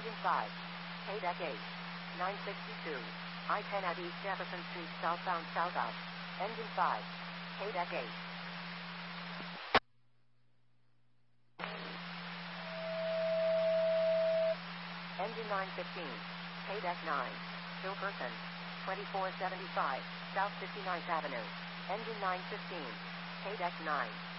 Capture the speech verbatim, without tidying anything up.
Engine five. K-Deck eight. nine sixty-two. I ten at East Jefferson Street southbound south-out. Engine five. K-Deck eight. Engine nine fifteen. K-Deck nine. Bill Person. twenty-four seventy-five. South fifty-ninth Avenue. Engine nine fifteen. K-Deck nine.